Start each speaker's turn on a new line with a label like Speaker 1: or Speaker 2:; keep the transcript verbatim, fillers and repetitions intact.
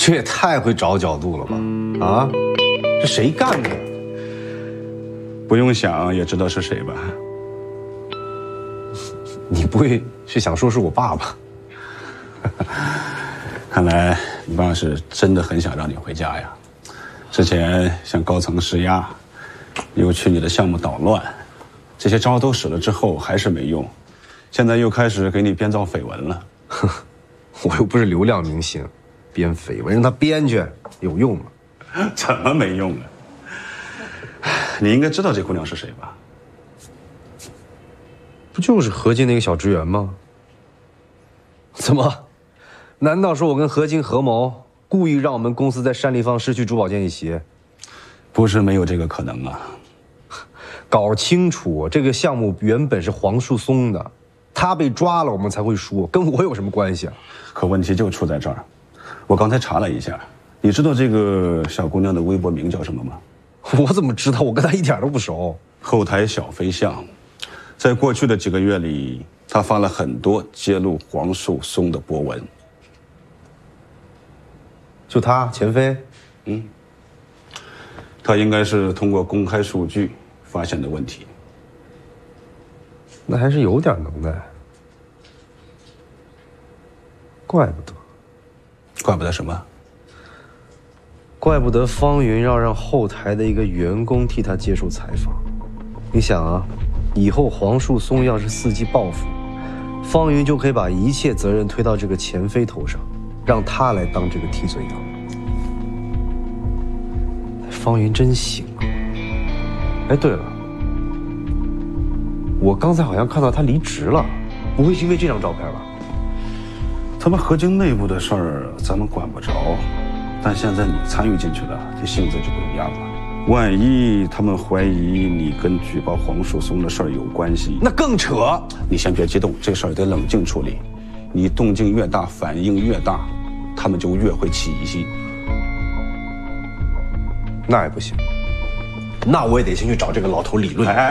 Speaker 1: 这也太会找角度了吧？啊，这谁干的？
Speaker 2: 不用想也知道是谁吧？
Speaker 1: 你不会是想说是我爸爸？
Speaker 2: 看来你爸是真的很想让你回家呀。之前向高层施压，又去你的项目捣乱，这些招都使了之后还是没用，现在又开始给你编造绯闻了。
Speaker 1: 哼，我又不是流量明星，编绯闻让他编去有用吗？
Speaker 2: 怎么没用啊？你应该知道这姑娘是谁吧？
Speaker 1: 不就是何静那个小职员吗？怎么？难道说我跟何静合谋，故意让我们公司在单立方失去珠宝建议协？
Speaker 2: 不是没有这个可能啊。
Speaker 1: 搞清楚，这个项目原本是黄树松的，他被抓了，我们才会输，跟我有什么关系啊？
Speaker 2: 可问题就出在这儿。我刚才查了一下，你知道这个小姑娘的微博名叫什么吗？
Speaker 1: 我怎么知道？我跟她一点都不熟。
Speaker 2: 后台小飞象，在过去的几个月里，她发了很多揭露黄树松的博文。
Speaker 1: 就她钱飞，
Speaker 2: 嗯，她应该是通过公开数据发现的问题。
Speaker 1: 那还是有点能耐，怪不得，
Speaker 2: 怪不得什么？
Speaker 1: 怪不得方云要让后台的一个员工替他接受采访。你想啊，以后黄树松要是伺机报复，方云就可以把一切责任推到这个钱飞头上，让他来当这个替罪羊。方云真行啊！哎，对了，我刚才好像看到他离职了，不会是因为这张照片吧？
Speaker 2: 他们何经内部的事儿咱们管不着，但现在你参与进去了，这性质就不一样了。万一他们怀疑你跟举报黄树松的事儿有关系，
Speaker 1: 那更扯。
Speaker 2: 你先别激动，这事儿得冷静处理。你动静越大，反应越大，他们就越会起疑心。
Speaker 1: 那也不行，那我也得先去找这个老头理论。